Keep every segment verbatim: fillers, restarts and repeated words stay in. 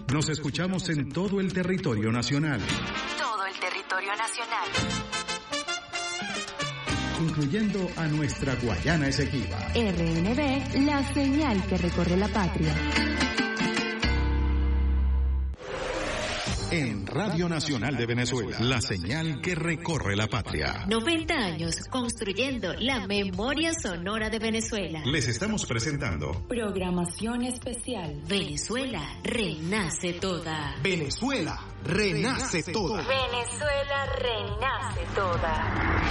Nos escuchamos en todo el territorio nacional. Todo el territorio nacional. Incluyendo a nuestra Guayana Esequiba. R N B, la señal que recorre la patria. En Radio Nacional de Venezuela, la señal que recorre la patria. noventa años construyendo la memoria sonora de Venezuela. Les estamos presentando Programación especial. Venezuela renace toda. Venezuela renace toda. Venezuela renace toda.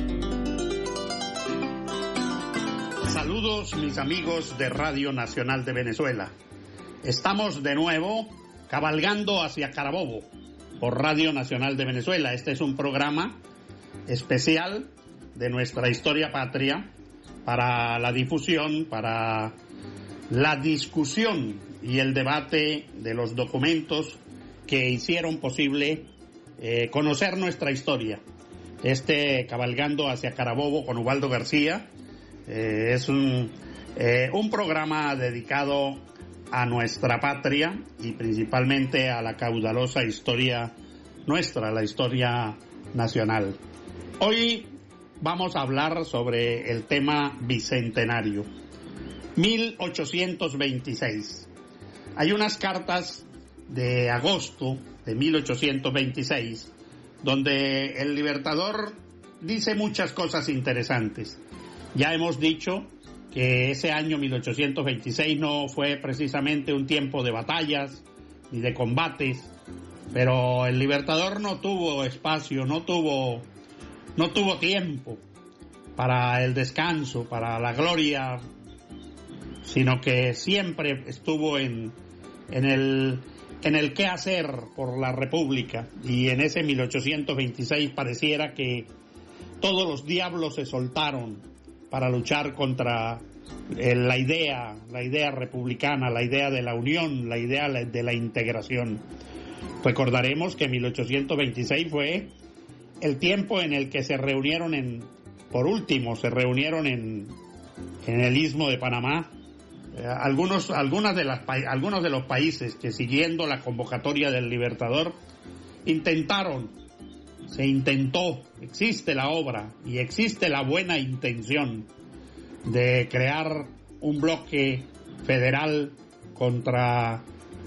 Saludos mis amigos de Radio Nacional de Venezuela. Estamos de nuevo cabalgando hacia Carabobo por Radio Nacional de Venezuela. Este es un programa especial de nuestra historia patria para la difusión, para la discusión y el debate de los documentos que hicieron posible eh, conocer nuestra historia. Este Cabalgando hacia Carabobo con Ubaldo García eh, es un, eh, un programa dedicado a nuestra patria y principalmente a la caudalosa historia nuestra, la historia nacional. Hoy vamos a hablar sobre el tema bicentenario, mil ochocientos veintiséis. Hay unas cartas de agosto de mil ochocientos veintiséis donde el Libertador dice muchas cosas interesantes. Ya hemos dicho que ese año mil ochocientos veintiséis no fue precisamente un tiempo de batallas ni de combates, pero el Libertador no tuvo espacio, no tuvo, no tuvo tiempo para el descanso, para la gloria, sino que siempre estuvo en, en el, en el qué hacer por la República, y en ese mil ochocientos veintiséis pareciera que todos los diablos se soltaron para luchar contra eh, la idea, la idea republicana, la idea de la unión, la idea de la integración. Recordaremos que mil ochocientos veintiséis fue el tiempo en el que se reunieron en, por último, se reunieron en, en el Istmo de Panamá, eh, algunos, algunas de las, algunos de los países que, siguiendo la convocatoria del Libertador, intentaron Se intentó, existe la obra y existe la buena intención de crear un bloque federal contra,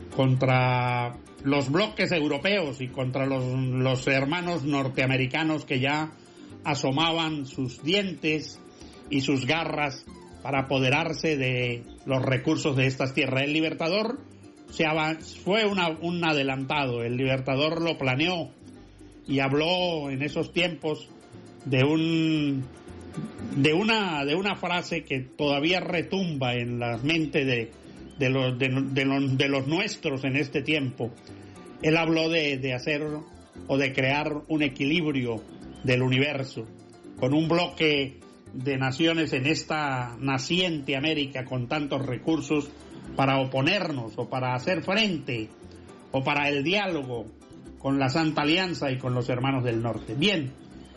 contra los bloques europeos y contra los, los hermanos norteamericanos que ya asomaban sus dientes y sus garras para apoderarse de los recursos de estas tierras. El Libertador se avanz, fue una, un adelantado, el Libertador lo planeó y habló en esos tiempos de un de una de una frase que todavía retumba en la mente de de los de, de los de los nuestros en este tiempo. Él habló de, de hacer o de crear un equilibrio del universo con un bloque de naciones en esta naciente América con tantos recursos para oponernos o para hacer frente o para el diálogo con la Santa Alianza y con los hermanos del norte. Bien,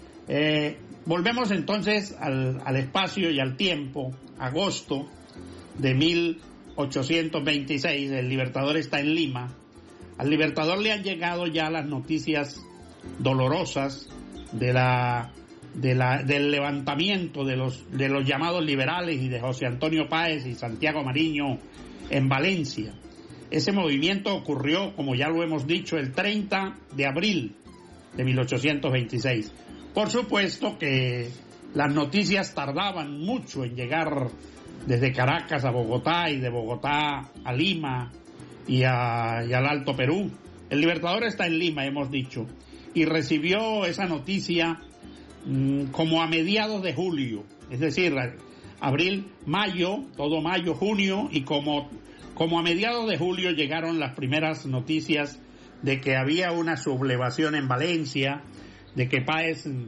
eh, volvemos entonces al, al espacio y al tiempo. Agosto de mil ochocientos veintiséis, el Libertador está en Lima. Al Libertador le han llegado ya las noticias dolorosas de la, de la, del levantamiento de los, de los llamados liberales y de José Antonio Páez y Santiago Mariño en Valencia. Ese movimiento ocurrió, como ya lo hemos dicho, el treinta de abril de mil ochocientos veintiséis. Por supuesto que las noticias tardaban mucho en llegar desde Caracas a Bogotá y de Bogotá a Lima y, a, y al Alto Perú. El Libertador está en Lima, hemos dicho, y recibió esa noticia mmm, como a mediados de julio, es decir, abril, mayo, todo mayo, junio, y como... Como a mediados de julio llegaron las primeras noticias de que había una sublevación en Valencia, de que Páez